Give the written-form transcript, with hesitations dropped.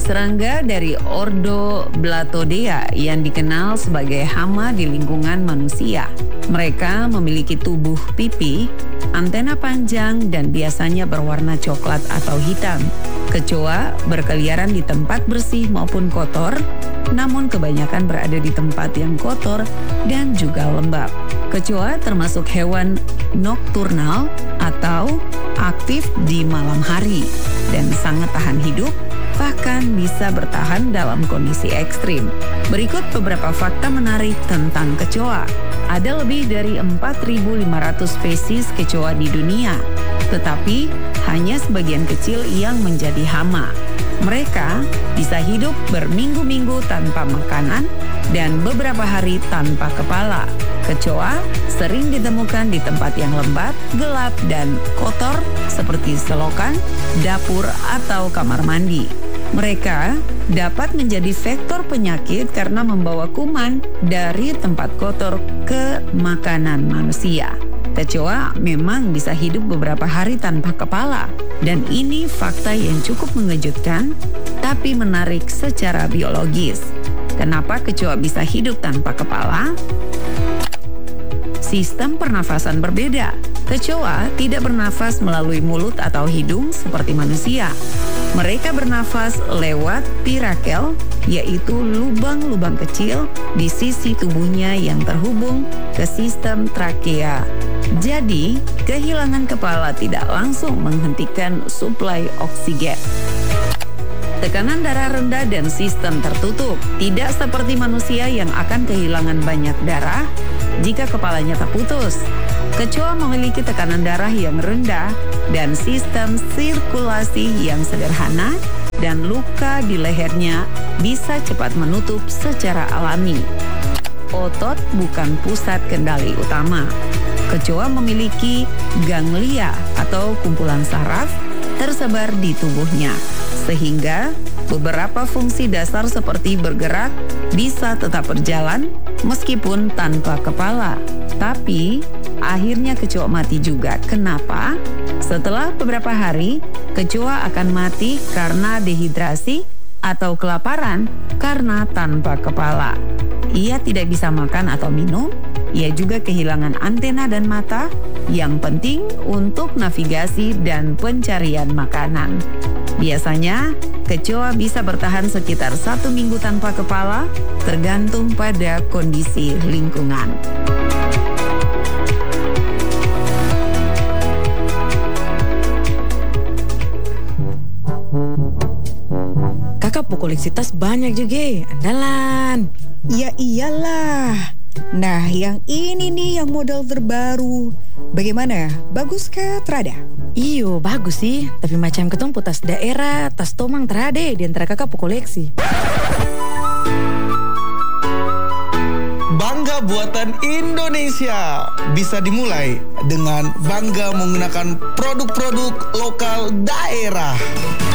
Serangga dari ordo Blatodea yang dikenal sebagai hama di lingkungan manusia. Mereka memiliki tubuh pipi, antena panjang, dan biasanya berwarna coklat atau hitam. Kecoa berkeliaran di tempat bersih maupun kotor, namun kebanyakan berada di tempat yang kotor dan juga lembab. Kecoa termasuk hewan nokturnal atau aktif di malam hari dan sangat tahan hidup, bahkan bisa bertahan dalam kondisi ekstrim. Berikut beberapa fakta menarik tentang kecoa. Ada lebih dari 4.500 spesies kecoa di dunia, tetapi hanya sebagian kecil yang menjadi hama. Mereka bisa hidup berminggu-minggu tanpa makanan dan beberapa hari tanpa kepala. Kecoa sering ditemukan di tempat yang lembab, gelap, dan kotor seperti selokan, dapur, atau kamar mandi. Mereka dapat menjadi vektor penyakit karena membawa kuman dari tempat kotor ke makanan manusia. Kecoa memang bisa hidup beberapa hari tanpa kepala, dan ini fakta yang cukup mengejutkan tapi menarik secara biologis. Kenapa kecoa bisa hidup tanpa kepala? Sistem pernafasan berbeda. Kecoa tidak bernafas melalui mulut atau hidung seperti manusia. Mereka bernafas lewat pirakel, yaitu lubang-lubang kecil di sisi tubuhnya yang terhubung ke sistem trakea. Jadi, kehilangan kepala tidak langsung menghentikan suplai oksigen. Tekanan darah rendah dan sistem tertutup, tidak seperti manusia yang akan kehilangan banyak darah jika kepalanya terputus. Kecoa memiliki tekanan darah yang rendah dan sistem sirkulasi yang sederhana, dan luka di lehernya bisa cepat menutup secara alami. Otot bukan pusat kendali utama. Kecoa memiliki ganglia atau kumpulan saraf tersebar di tubuhnya, sehingga beberapa fungsi dasar seperti bergerak bisa tetap berjalan meskipun tanpa kepala. Tapi akhirnya kecoa mati juga. Kenapa? Setelah beberapa hari, kecoa akan mati karena dehidrasi atau kelaparan karena tanpa kepala. Ia tidak bisa makan atau minum. Ia juga kehilangan antena dan mata yang penting untuk navigasi dan pencarian makanan. Biasanya, kecoa bisa bertahan sekitar 1 minggu tanpa kepala, tergantung pada kondisi lingkungan. Kakak koleksi tas banyak juga, andalan. Ya iyalah. Nah, yang ini nih yang model terbaru. Bagaimana? Baguskah Trada? Iyo, bagus sih. Tapi macam ketemu tas daerah, tas tomang terade di antara kakak koleksi. Bangga buatan Indonesia. Bisa dimulai dengan bangga menggunakan produk-produk lokal daerah.